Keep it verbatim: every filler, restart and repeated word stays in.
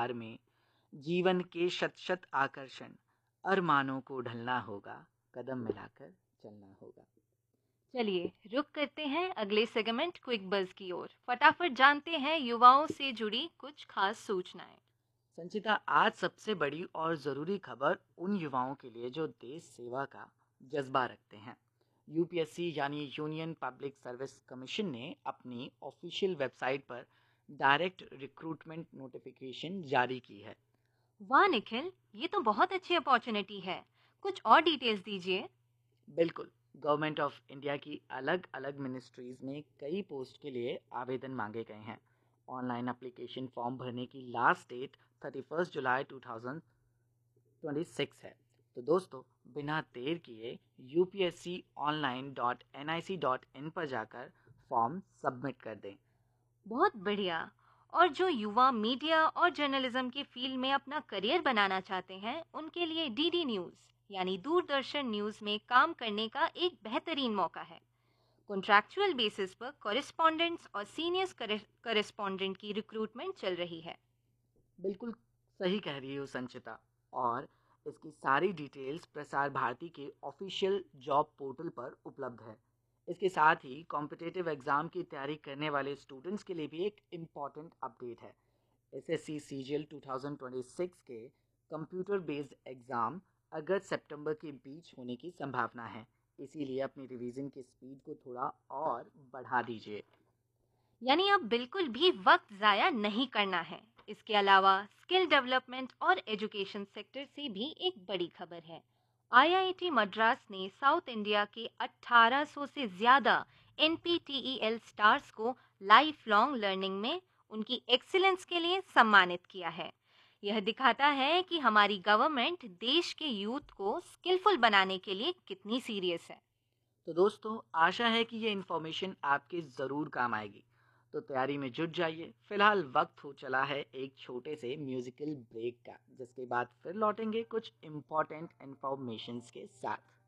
बहार में, जीवन के शत शत आकर्षण, अरमानों को ढलना होगा, कदम मिलाकर चलना होगा। चलिए रुक करते हैं अगले सेगमेंट क्विक बज़ की ओर। फटाफट जानते हैं युवाओं से जुड़ी कुछ खास सूचनाएं। संचिता, आज सबसे बड़ी और ज़रूरी खबर उन युवाओं के लिए जो देश सेवा का जज्बा रखते हैं। यूपीएससी यानी यूनियन पब्लिक सर्विस कमीशन ने अपनी ऑफिशियल वेबसाइट पर डायरेक्ट रिक्रूटमेंट नोटिफिकेशन जारी की है। वाह निखिल, ये तो बहुत अच्छी अपॉर्चुनिटी है। कुछ और डिटेल्स दीजिए। बिल्कुल, गवर्नमेंट ऑफ इंडिया की अलग अलग मिनिस्ट्रीज में कई पोस्ट के लिए आवेदन मांगे गए हैं। ऑनलाइन एप्लीकेशन फॉर्म भरने की लास्ट डेट थर्टी फर्स्ट जुलाई टू थाउजेंड ट्वेंटी सिक्स है। तो दोस्तों, बिना देर किए U P S C online dot N I C dot in पर जाकर फॉर्म सबमिट कर दें। बहुत बढ़िया। और जो युवा मीडिया और जर्नलिज्म के फील्ड में अपना करियर बनाना चाहते हैं, उनके लिए डीडी न्यूज़ यानी दूरदर्शन न्यूज़ में काम करने का एक बेहतरीन मौका है। कॉन्ट्रैक्चुअल बेसिस पर कॉरेस्पॉन्डेंट्स और सीनियर कॉरेस्पॉन्डेंट की रिक्रूटमेंट चल रही है। बिल्कुल सही कह रही हो संचिता। और इसकी सारी डिटेल्स प्रसार भारती के ऑफिशियल जॉब पोर्टल पर उपलब्ध है। इसके साथ ही कॉम्पिटिटिव एग्ज़ाम की तैयारी करने वाले स्टूडेंट्स के लिए भी एक इम्पॉर्टेंट अपडेट है। एस एस सी सी G L two thousand twenty six के कंप्यूटर बेस्ड एग्ज़ाम अगस्त सितंबर के बीच होने की संभावना है। इसीलिए अपनी रिवीजन की स्पीड को थोड़ा और बढ़ा दीजिए। यानी अब बिल्कुल भी वक्त ज़ाया नहीं करना है। इसके अलावा स्किल डेवलपमेंट और एजुकेशन सेक्टर से भी एक बड़ी खबर है। आई आई टी मद्रास ने साउथ इंडिया के अठारह सौ से ज़्यादा N P T E L stars को लाइफ लॉन्ग लर्निंग में उनकी एक्सीलेंस के लिए सम्मानित किया है। यह दिखाता है कि हमारी गवर्नमेंट देश के यूथ को स्किलफुल बनाने के लिए कितनी सीरियस है। तो दोस्तों, आशा है कि ये इन्फॉर्मेशन आपके ज़रूर काम आएगी। तो तैयारी में जुट जाइए। फिलहाल वक्त हो चला है एक छोटे से म्यूज़िकल ब्रेक का, जिसके बाद फिर लौटेंगे कुछ इम्पॉर्टेंट इन्फॉर्मेशंस के साथ।